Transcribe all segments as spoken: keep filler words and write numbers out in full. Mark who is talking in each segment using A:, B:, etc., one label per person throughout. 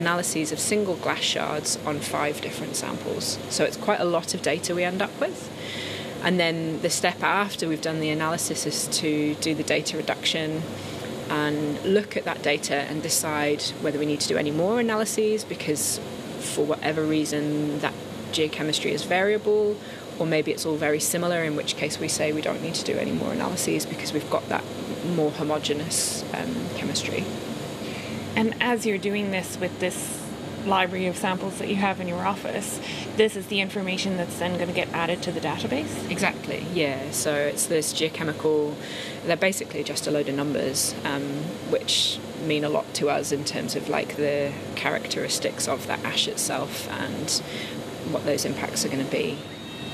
A: analyses of single glass shards on five different samples. So it's quite a lot of data we end up with. And then the step after we've done the analysis is to do the data reduction and look at that data and decide whether we need to do any more analyses because for whatever reason that geochemistry is variable, or maybe it's all very similar, in which case we say we don't need to do any more analyses because we've got that more homogeneous um, chemistry.
B: And as you're doing this with this library of samples that you have in your office, this is the information that's then going to get added to the database?
A: Exactly, yeah. So it's this geochemical, they're basically just a load of numbers, um, which mean a lot to us in terms of like the characteristics of that ash itself and what those impacts are going to be.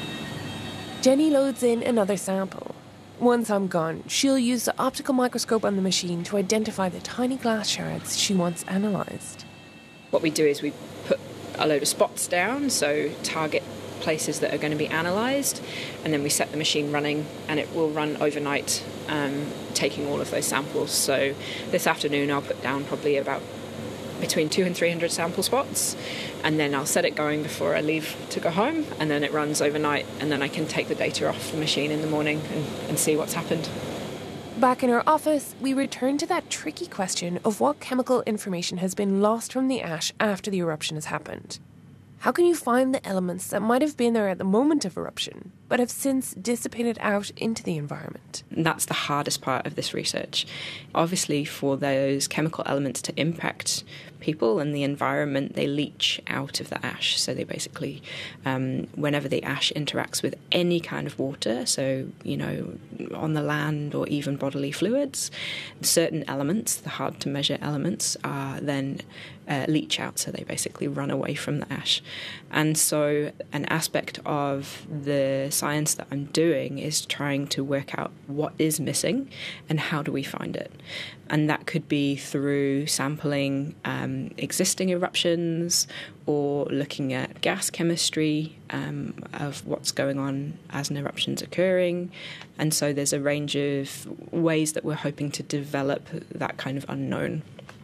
C: Jenny loads in another sample. Once I'm gone, she'll use the optical microscope on the machine to identify the tiny glass shards she wants analysed.
A: What we do is we put a load of spots down, so target places that are going to be analysed, and then we set the machine running, and it will run overnight, um, taking all of those samples. So this afternoon I'll put down probably about between two and three hundred sample spots, and then I'll set it going before I leave to go home, and then it runs overnight, and then I can take the data off the machine in the morning and, and see what's happened.
C: Back in our office, we return to that tricky question of what chemical information has been lost from the ash after the eruption has happened. How can you find the elements that might have been there at the moment of eruption, but have since dissipated out into the environment?
A: And that's the hardest part of this research. Obviously, for those chemical elements to impact people and the environment, they leach out of the ash. So they basically, um, whenever the ash interacts with any kind of water, so, you know, on the land or even bodily fluids, certain elements, the hard-to-measure elements, are then uh, leach out. So they basically run away from the ash. And so an aspect of the science that I'm doing is trying to work out what is missing and how do we find it. And that could be through sampling um, existing eruptions or looking at gas chemistry um, of what's going on as an eruption's occurring. And so there's a range of ways that we're hoping to develop that kind of unknown.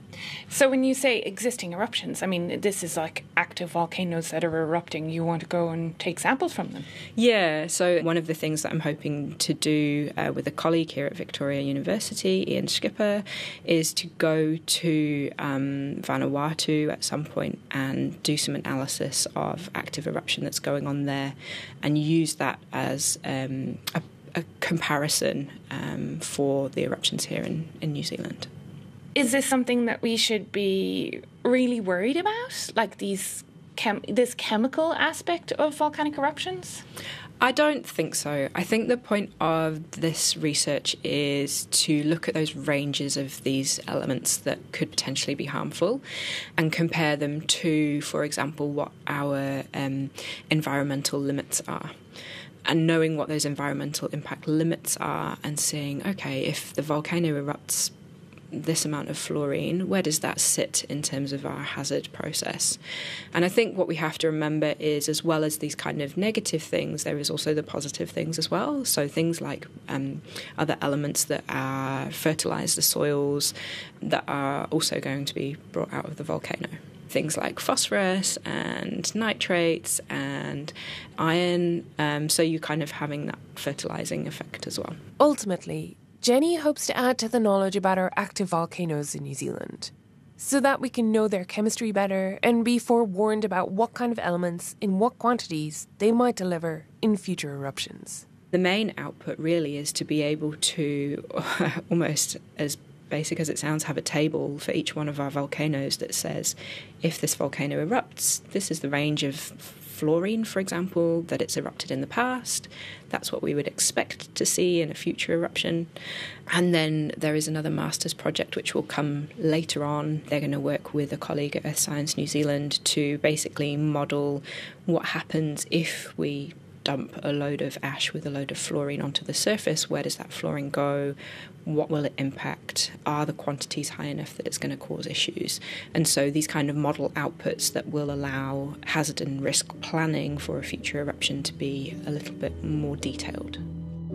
B: So when you say existing eruptions, I mean, this is like active volcanoes that are erupting. You want to go and take samples from them?
A: Yeah, so one of the things that I'm hoping to do uh, with a colleague here at Victoria University, Ian Skipper, is to go to um, Vanuatu at some point and do some analysis of active eruption that's going on there and use that as um, a, a comparison um, for the eruptions here in, in New Zealand.
B: Is this something that we should be really worried about, like these chem- this chemical aspect of volcanic eruptions?
A: I don't think so. I think the point of this research is to look at those ranges of these elements that could potentially be harmful and compare them to, for example, what our um, environmental limits are. And knowing what those environmental impact limits are and seeing, okay, if the volcano erupts this amount of fluorine, where does that sit in terms of our hazard process? And I think what we have to remember is, as well as these kind of negative things, there is also the positive things as well. So things like um, other elements that are fertilise the soils that are also going to be brought out of the volcano. Things like phosphorus and nitrates and iron. Um, so you're kind of having that fertilising effect as well.
C: Ultimately, Jenny hopes to add to the knowledge about our active volcanoes in New Zealand, so that we can know their chemistry better and be forewarned about what kind of elements, in what quantities, they might deliver in future eruptions.
A: The main output really is to be able to, almost as basic as it sounds, have a table for each one of our volcanoes that says, if this volcano erupts, this is the range of fluorine, for example, that it's erupted in the past. That's what we would expect to see in a future eruption. And then there is another master's project which will come later on. They're going to work with a colleague at Earth Science New Zealand to basically model what happens if we dump a load of ash with a load of fluorine onto the surface. Where does that fluorine go? What will it impact? Are the quantities high enough that it's going to cause issues? And so these kind of model outputs that will allow hazard and risk planning for a future eruption to be a little bit more detailed.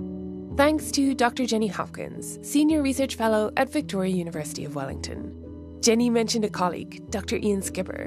C: Thanks to Doctor Jenny Hopkins, Senior Research Fellow at Victoria University of Wellington. Jenny mentioned a colleague, Doctor Ian Skipper,